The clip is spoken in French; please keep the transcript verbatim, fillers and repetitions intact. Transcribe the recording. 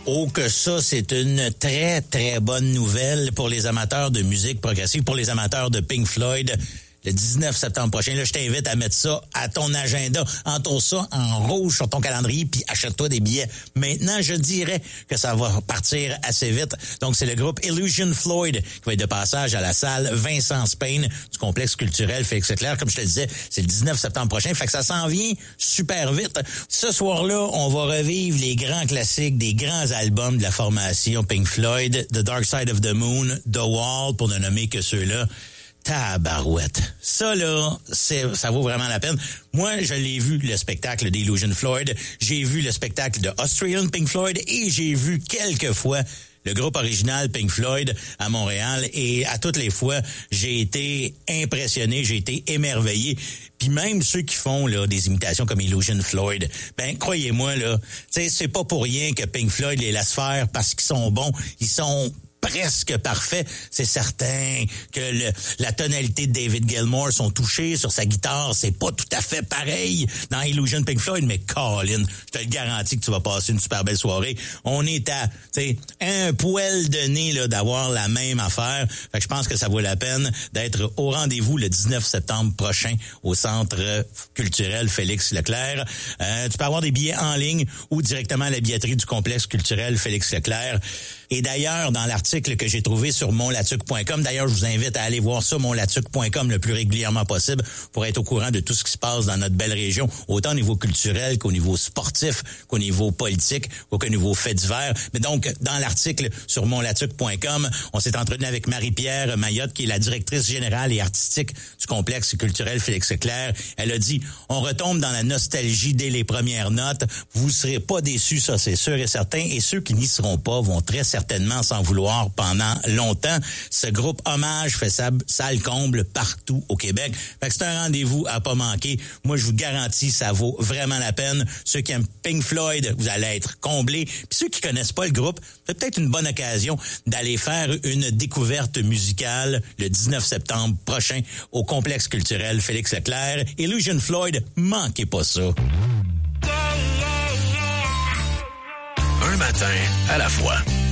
Oh, que ça, c'est une très, très bonne nouvelle pour les amateurs de musique progressive, pour les amateurs de Pink Floyd. Le dix-neuf septembre prochain, là, je t'invite à mettre ça à ton agenda. Entoure ça en rouge sur ton calendrier, puis achète-toi des billets. Maintenant, je dirais que ça va partir assez vite. Donc, c'est le groupe Illusion Floyd qui va être de passage à la salle Vincent Spain du complexe culturel Félix Leclerc. Comme je te disais, c'est le dix-neuf septembre prochain. Fait que ça s'en vient super vite. Ce soir-là, on va revivre les grands classiques des grands albums de la formation Pink Floyd, The Dark Side of the Moon, The Wall, pour ne nommer que ceux-là. Tabarouette. Ça, là, c'est, ça vaut vraiment la peine. Moi, je l'ai vu, le spectacle d'Illusion Floyd. J'ai vu le spectacle de Australian Pink Floyd et j'ai vu quelques fois le groupe original Pink Floyd à Montréal. Et à toutes les fois, j'ai été impressionné, j'ai été émerveillé. Puis même ceux qui font là des imitations comme Illusion Floyd, ben croyez-moi, là, tu sais, c'est pas pour rien que Pink Floyd les laisse faire parce qu'ils sont bons. Ils sont presque parfait. C'est certain que le, la tonalité de David Gilmour sont touchés sur sa guitare. C'est pas tout à fait pareil dans Illusion Pink Floyd, mais Colin, je te le garantis que tu vas passer une super belle soirée. On est à, tu sais, un poil de nez là d'avoir la même affaire. Fait que je pense que ça vaut la peine d'être au rendez-vous le dix-neuf septembre prochain au Centre culturel Félix Leclerc. Euh, tu peux avoir des billets en ligne ou directement à la billetterie du complexe culturel Félix Leclerc. Et d'ailleurs, dans l'article que j'ai trouvé sur montlatuc point com, d'ailleurs, je vous invite à aller voir ça, montlatuc point com, le plus régulièrement possible pour être au courant de tout ce qui se passe dans notre belle région, autant au niveau culturel qu'au niveau sportif, qu'au niveau politique, qu'au niveau fait divers. Mais donc, dans l'article sur montlatuc point com, on s'est entretenu avec Marie-Pierre Mayotte, qui est la directrice générale et artistique du complexe culturel Félix Leclerc. Elle a dit, on retombe dans la nostalgie dès les premières notes. Vous serez pas déçus, ça c'est sûr et certain. Et ceux qui n'y seront pas vont très certainement s'en vouloir pendant longtemps. Ce groupe hommage fait sa salle comble partout au Québec. Fait que c'est un rendez-vous à pas manquer. Moi, je vous garantis, ça vaut vraiment la peine. Ceux qui aiment Pink Floyd, vous allez être comblés. Puis ceux qui connaissent pas le groupe, c'est peut-être une bonne occasion d'aller faire une découverte musicale le dix-neuf septembre prochain au complexe culturel Félix Leclerc. Illusion Floyd, manquez pas ça. Un matin à la fois.